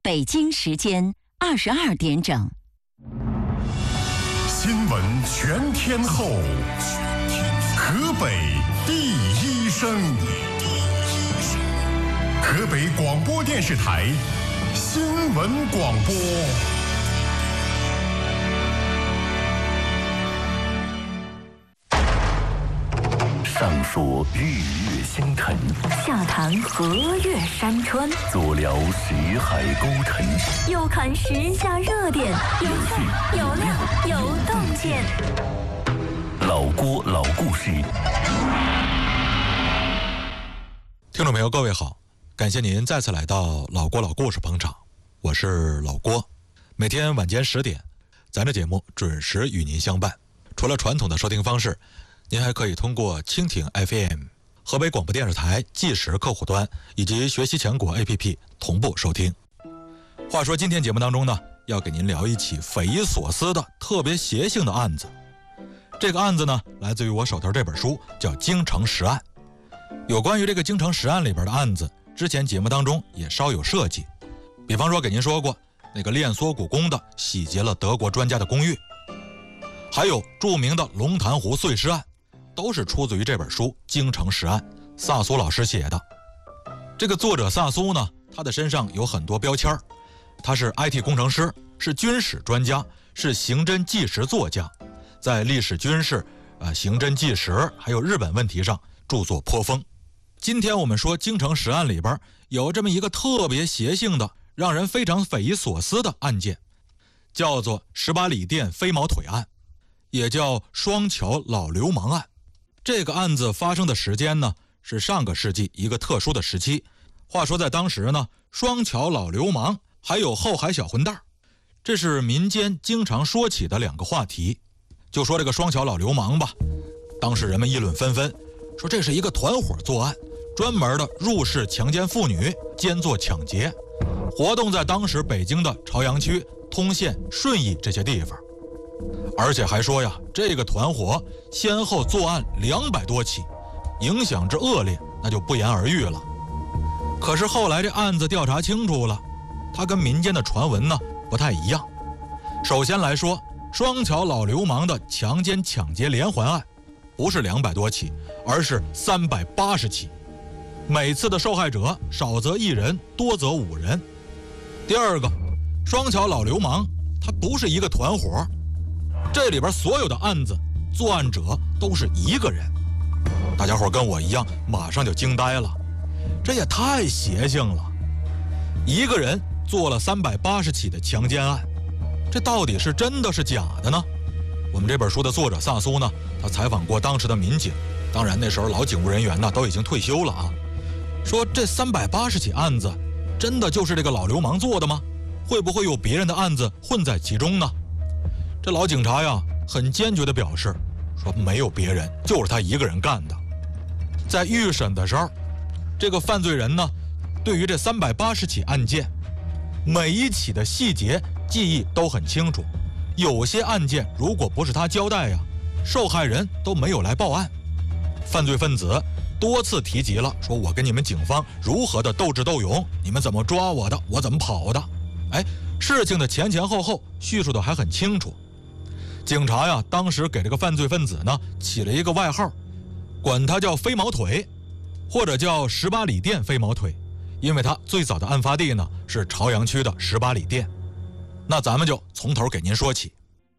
北京时间22点整。 新闻全天候，河北第一声，河北广播电视台新闻广播。 上说日月星辰， 下谈河岳山川， 左聊识海沟沉， 右看时下热点，有趣有料有洞见。 老郭老故事。 听众朋友各位好，感谢您再次来到老郭老故事捧场，我是老郭。每天晚间10点，咱这节目准时与您相伴。除了传统的收听方式，您还可以通过蜻蜓 FM、 河北广播电视台即时客户端以及学习强国 APP 同步收听。话说今天节目当中呢，要给您聊一起匪夷所思的特别邪性的案子。这个案子呢，来自于我手头这本书，叫《京城十案》。有关于这个京城十案里边的案子，之前节目当中也稍有涉及。比方说给您说过那个练缩骨功的洗劫了德国专家的公寓，还有著名的龙潭湖碎尸案，都是出自于这本书《京城十案》，萨苏老师写的。这个作者萨苏呢，他的身上有很多标签，他是 IT 工程师，是军史专家，是刑侦纪实作家，在历史、军事、刑侦纪实还有日本问题上著作颇丰。今天我们说京城十案里边有这么一个特别邪性的，让人非常匪夷所思的案件，叫做18里店飞毛腿案，也叫双桥老流氓案。这个案子发生的时间呢，是上个世纪一个特殊的时期。话说在当时呢，双桥老流氓还有后海小混蛋，这是民间经常说起的两个话题。就说这个双桥老流氓吧，当时人们议论纷纷，说这是一个团伙作案，专门的入室强奸妇女，兼做抢劫，活动在当时北京的朝阳区、通县、顺义这些地方。而且还说呀，这个团伙先后作案200多起，影响之恶劣，那就不言而喻了。可是后来这案子调查清楚了，它跟民间的传闻呢不太一样。首先来说，双桥老流氓的强奸抢劫连环案不是200多起，而是380起，每次的受害者少则1人，多则5人。第二个，双桥老流氓他不是一个团伙，这里边所有的案子作案者都是一个人。大家伙跟我一样马上就惊呆了，这也太邪性了，一个人做了380起的强奸案，这到底是真的是假的呢？我们这本书的作者萨苏呢，他采访过当时的民警，当然那时候老警务人员呢都已经退休了啊，说这380起案子真的就是这个老流氓做的吗？会不会有别人的案子混在其中呢？这老警察呀很坚决地表示说没有别人，就是他一个人干的。在预审的时候，这个犯罪人呢对于这380起案件每一起的细节记忆都很清楚，有些案件如果不是他交代呀，受害人都没有来报案。犯罪分子多次提及了，说我跟你们警方如何的斗智斗勇，你们怎么抓我的，我怎么跑的。事情的前前后后叙述的还很清楚。警察呀当时给这个犯罪分子呢起了一个外号，管他叫飞毛腿，或者叫18里店飞毛腿，因为他最早的案发地呢是朝阳区的18里店。那咱们就从头给您说起。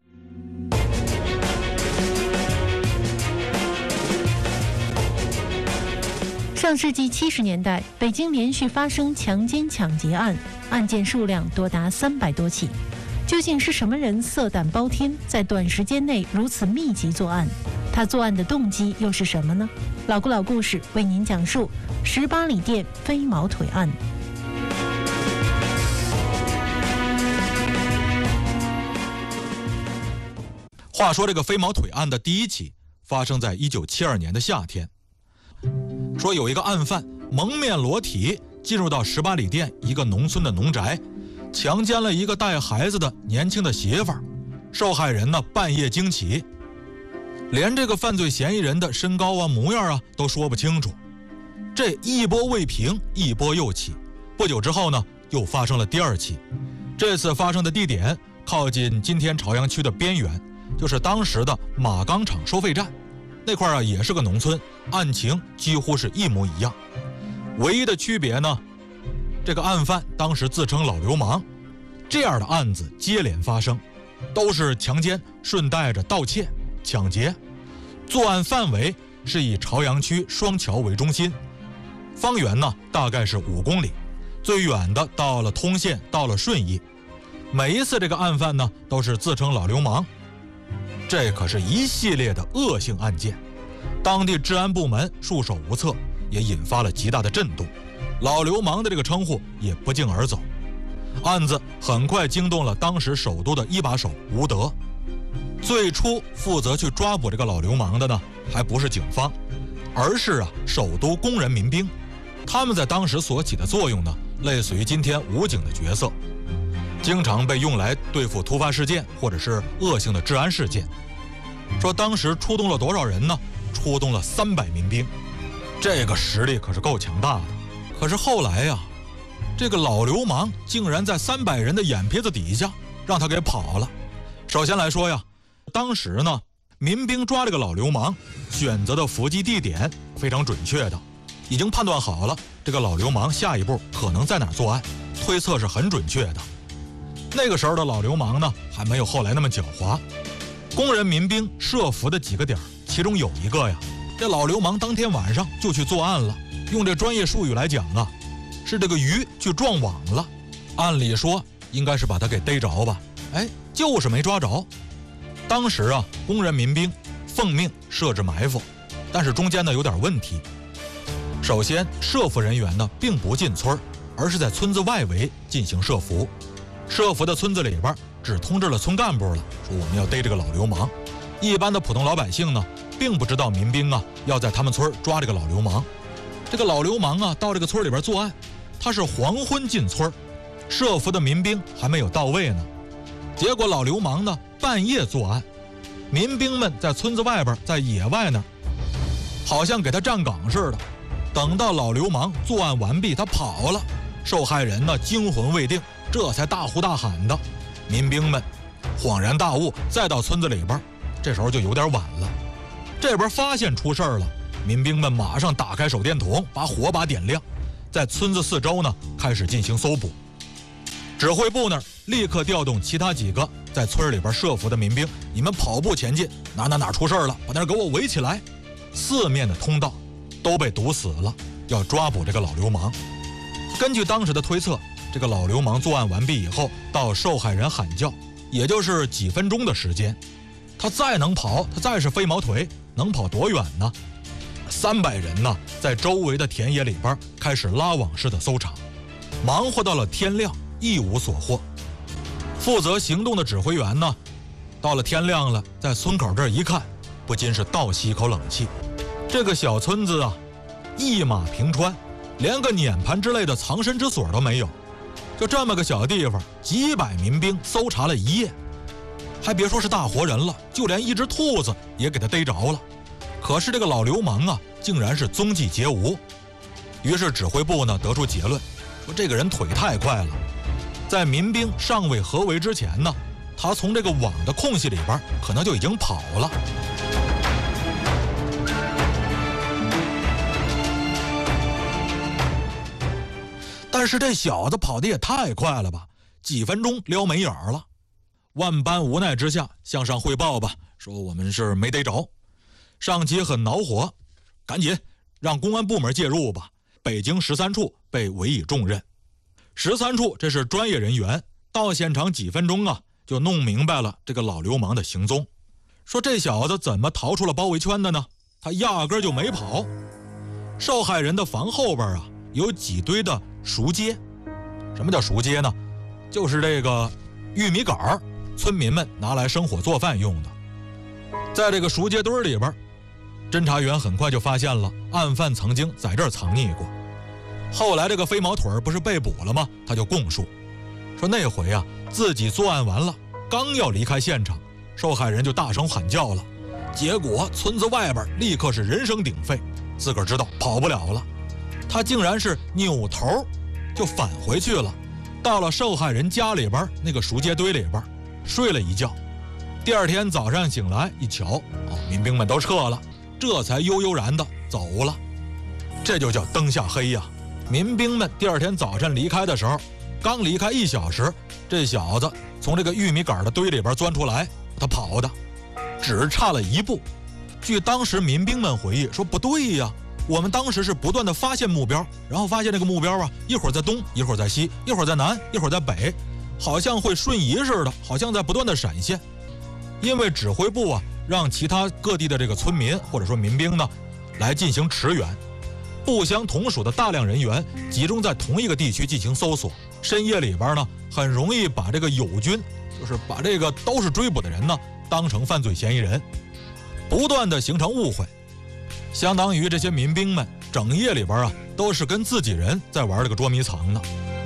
上世纪70年代，北京连续发生强奸抢劫案，案件数量多达300多起。究竟是什么人色胆包天，在短时间内如此密集作案？他作案的动机又是什么呢？老故老故事为您讲述18里店飞毛腿案。 话说这个飞毛腿案的第一起发生在1972年的夏天，说有一个案犯蒙面裸体进入到18里店一个农村的农宅，强奸了一个带孩子的年轻的媳妇儿。受害人呢半夜惊起，连这个犯罪嫌疑人的身高啊模样啊都说不清楚。这一波未平一波又起，不久之后呢又发生了第二起。这次发生的地点靠近今天朝阳区的边缘，就是当时的马钢厂收费站那块也是个农村，案情几乎是一模一样。唯一的区别呢，这个案犯当时自称老流氓。这样的案子接连发生，都是强奸顺带着盗窃、抢劫。作案范围是以朝阳区双桥为中心，方圆呢大概是5公里，最远的到了通县，到了顺义。每一次这个案犯呢都是自称老流氓。这可是一系列的恶性案件，当地治安部门束手无策，也引发了极大的震动。老流氓的这个称呼也不胫而走。案子很快惊动了当时首都的一把手吴德。最初负责去抓捕这个老流氓的呢，还不是警方，而是首都工人民兵。他们在当时所起的作用呢，类似于今天武警的角色，经常被用来对付突发事件或者是恶性的治安事件。说当时出动了多少人呢？出动了300民兵，这个实力可是够强大的。可是后来这个老流氓竟然在300人的眼皮子底下让他给跑了。首先来说当时呢，民兵抓这个老流氓选择的伏击地点非常准确的，已经判断好了这个老流氓下一步可能在哪儿作案，推测是很准确的。那个时候的老流氓呢，还没有后来那么狡猾。工人民兵设伏的几个点，其中有一个这老流氓当天晚上就去作案了。用这专业术语来讲是这个鱼去撞网了。按理说应该是把他给逮着吧，就是没抓着。当时工人民兵奉命设置埋伏，但是中间呢有点问题。首先，设伏人员呢并不进村，而是在村子外围进行设伏。设伏的村子里边只通知了村干部了，说我们要逮这个老流氓。一般的普通老百姓呢，并不知道民兵要在他们村抓这个老流氓。这个老流氓到这个村里边作案，他是黄昏进村，设伏的民兵还没有到位呢。结果老流氓呢半夜作案，民兵们在村子外边，在野外呢，好像给他站岗似的。等到老流氓作案完毕，他跑了，受害人呢惊魂未定，这才大呼大喊的。民兵们恍然大悟，再到村子里边，这时候就有点晚了。这边发现出事了，民兵们马上打开手电筒，把火把点亮，在村子四周呢开始进行搜捕。指挥部那儿立刻调动其他几个在村里边设伏的民兵，你们跑步前进，哪出事了，把那儿给我围起来。四面的通道都被堵死了，要抓捕这个老流氓。根据当时的推测，这个老流氓作案完毕以后，到受害人喊叫，也就是几分钟的时间。他再能跑，他再是飞毛腿，能跑多远呢？300人呢，在周围的田野里边开始拉网式的搜查，忙活到了天亮，一无所获。负责行动的指挥员呢，到了天亮了，在村口这儿一看，不禁是倒吸一口冷气。这个小村子一马平川，连个撵盘之类的藏身之所都没有。就这么个小地方，几百民兵搜查了一夜，还别说是大活人了，就连一只兔子也给他逮着了。可是这个老流氓竟然是踪迹皆无。于是指挥部呢得出结论，说这个人腿太快了，在民兵尚未合围之前呢，他从这个网的空隙里边可能就已经跑了。但是这小子跑得也太快了吧，几分钟撩没影儿了。万般无奈之下，向上汇报吧，说我们是没逮着。上级很恼火，赶紧让公安部门介入吧。北京13处被委以重任。13处这是专业人员，到现场几分钟就弄明白了这个老流氓的行踪。说这小子怎么逃出了包围圈的呢？他压根就没跑。受害人的房后边有几堆的熟秸。什么叫熟秸呢？就是这个玉米杆儿，村民们拿来生火做饭用的。在这个熟秸堆里边，侦查员很快就发现了案犯曾经在这儿藏匿过。后来这个飞毛腿不是被捕了吗？他就供述说那回自己作案完了，刚要离开现场，受害人就大声喊叫了，结果村子外边立刻是人声鼎沸，自个儿知道跑不了了，他竟然是扭头就返回去了， 到了受害人家里边那个熟秸堆里边睡了一觉。第二天早上醒来一瞧，民兵们都撤了，这才悠悠然地走了。这就叫灯下黑呀！民兵们第二天早晨离开的时候，刚离开1小时，这小子从这个玉米杆的堆里边钻出来，他跑的只差了1步。据当时民兵们回忆说，不对呀，我们当时是不断的发现目标，然后发现这个目标啊，一会儿在东，一会儿在西，一会儿在南，一会儿在北，好像会瞬移似的，好像在不断的闪现。因为指挥部啊，让其他各地的这个村民或者说民兵呢，来进行驰援，不相同属的大量人员集中在同一个地区进行搜索，深夜里边呢，很容易把这个友军，就是把这个都是追捕的人呢，当成犯罪嫌疑人，不断的形成误会，相当于这些民兵们整夜里边啊，都是跟自己人在玩这个捉迷藏呢。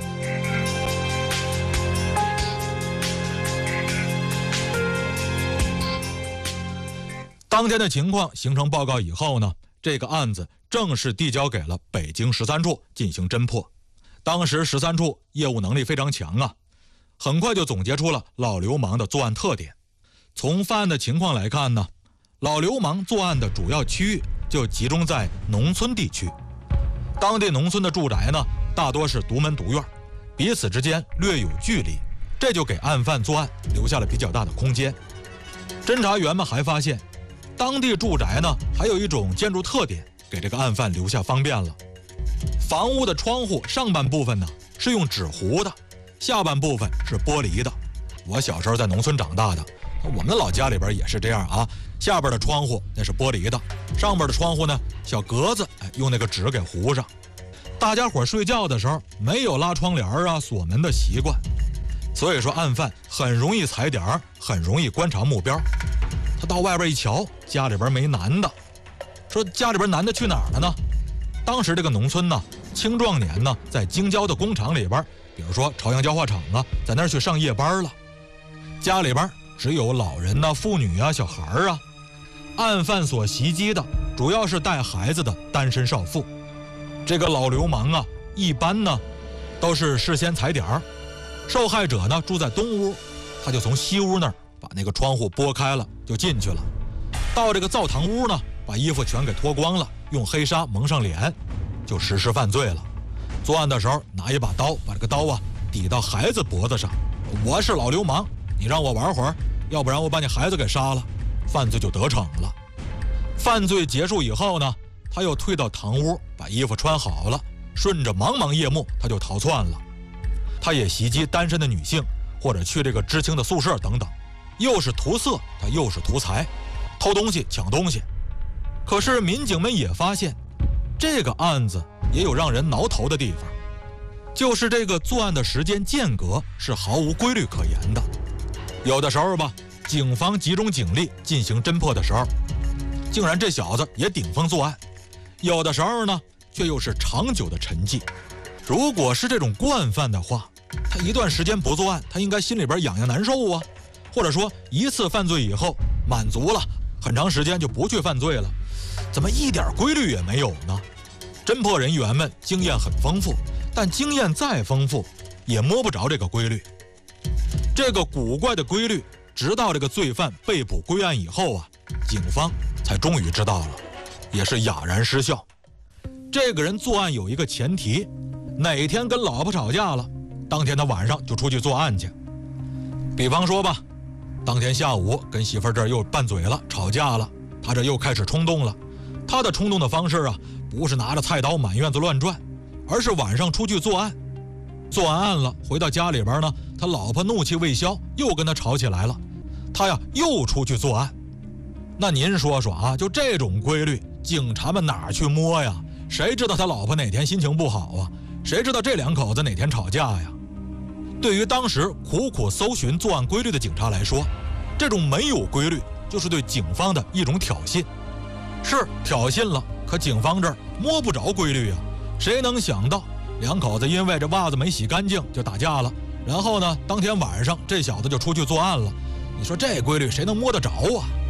当天的情况形成报告以后呢，这个案子正式递交给了北京13处进行侦破。当时13处业务能力非常强啊，很快就总结出了老流氓的作案特点。从犯案的情况来看呢，老流氓作案的主要区域就集中在农村地区。当地农村的住宅呢，大多是独门独院，彼此之间略有距离，这就给案犯作案留下了比较大的空间。侦查员们还发现，当地住宅呢，还有一种建筑特点，给这个案犯留下方便了。房屋的窗户上半部分呢是用纸糊的，下半部分是玻璃的。我小时候在农村长大的，我们老家里边也是这样啊，下边的窗户那是玻璃的，上边的窗户呢小格子，用那个纸给糊上。大家伙睡觉的时候没有拉窗帘啊、锁门的习惯，所以说案犯很容易踩点，很容易观察目标。他到外边一瞧，家里边没男的，说家里边男的去哪儿了呢？当时这个农村呢，青壮年呢在京郊的工厂里边，比如说朝阳焦化厂啊，在那儿去上夜班了。家里边只有老人呐、妇女啊、小孩啊。案犯所袭击的主要是带孩子的单身少妇。这个老流氓啊，一般呢都是事先踩点儿，受害者呢住在东屋，他就从西屋那儿把那个窗户拨开了，就进去了。到这个灶堂屋呢，把衣服全给脱光了，用黑纱蒙上脸，就实施犯罪了。作案的时候拿一把刀，把这个刀啊抵到孩子脖子上，我是老流氓，你让我玩会儿，要不然我把你孩子给杀了，犯罪就得逞了。犯罪结束以后呢，他又退到堂屋，把衣服穿好了，顺着茫茫夜幕他就逃窜了。他也袭击单身的女性，或者去这个知青的宿舍等等，又是图色，他又是图财，偷东西抢东西。可是民警们也发现，这个案子也有让人挠头的地方，就是这个作案的时间间隔是毫无规律可言的。有的时候吧，警方集中警力进行侦破的时候，竟然这小子也顶风作案；有的时候呢，却又是长久的沉寂。如果是这种惯犯的话，他一段时间不作案，他应该心里边痒痒难受啊，或者说一次犯罪以后满足了，很长时间就不去犯罪了，怎么一点规律也没有呢？侦破人员们经验很丰富，但经验再丰富也摸不着这个规律。这个古怪的规律，直到这个罪犯被捕归案以后啊，警方才终于知道了，也是哑然失笑。这个人作案有一个前提，哪天跟老婆吵架了，当天他晚上就出去作案去。比方说吧，当天下午跟媳妇儿这儿又拌嘴了，吵架了，他这又开始冲动了。他的冲动的方式啊，不是拿着菜刀满院子乱转，而是晚上出去作案。做完案了，回到家里边呢，他老婆怒气未消，又跟他吵起来了，他呀又出去作案。那您说说啊，就这种规律，警察们哪儿去摸呀？谁知道他老婆哪天心情不好啊？谁知道这两口子哪天吵架呀？对于当时苦苦搜寻作案规律的警察来说，这种没有规律就是对警方的一种挑衅。是挑衅了，可警方这儿摸不着规律啊。谁能想到两口子因为这袜子没洗干净就打架了，然后呢，当天晚上这小子就出去作案了。你说这规律谁能摸得着啊？